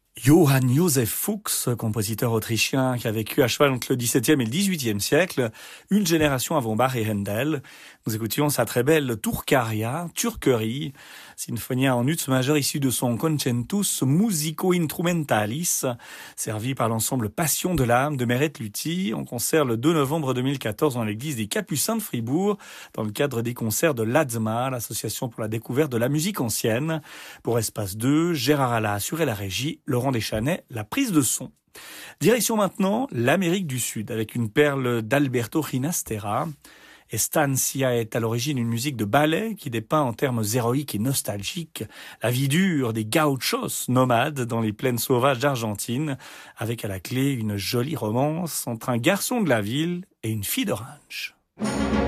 Johann Joseph Fuchs, compositeur autrichien qui a vécu à cheval entre le XVIIe et le XVIIIe siècle, une génération avant Bach et Handel. Nous écoutions sa très belle Turcaria, Turquerie, Sinfonia en ut majeur issue de son Concentus Musico Instrumentalis, servi par l'ensemble Passion de l'âme de Meret Luthi, en concert le 2 novembre 2014 dans l'église des Capucins de Fribourg, dans le cadre des concerts de l'ADSMA, l'association pour la découverte de la musique ancienne. Pour Espace 2, Gérard Alla assurait la régie, Laurent Deschanais la prise de son. Direction maintenant l'Amérique du Sud, avec une perle d'Alberto Ginastera. Estancia est à l'origine une musique de ballet qui dépeint en termes héroïques et nostalgiques la vie dure des gauchos nomades dans les plaines sauvages d'Argentine, avec à la clé une jolie romance entre un garçon de la ville et une fille de ranch.